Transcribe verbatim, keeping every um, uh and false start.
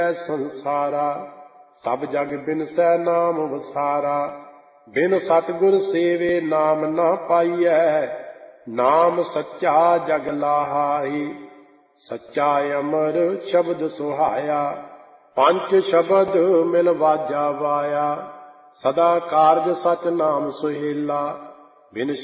ਸੰਸਾਰਾ। ਸਭ ਜਗ ਬਿਨਸੈ ਨਾਮ ਵਸਾਰਾ। ਬਿਨ ਸਤਿਗੁਰ ਸੇਵੇ ਨਾਮ ਨਾ ਪਾਈਐ। ਨਾਮ ਸੱਚਾ ਜਗ ਲਾਹਾਈ। ਸੱਚਾ ਅਮਰ ਸ਼ਬਦ ਸੁਹਾਇਆ। ਪੰਜ ਸ਼ਬਦ ਮਿਲ ਵਾਜਾ ਵਾਇਆ। ਸਦਾ ਕਾਰਜ ਸਚ ਨਾਮ ਸੁਹੇਲਾ। ਬਿਨ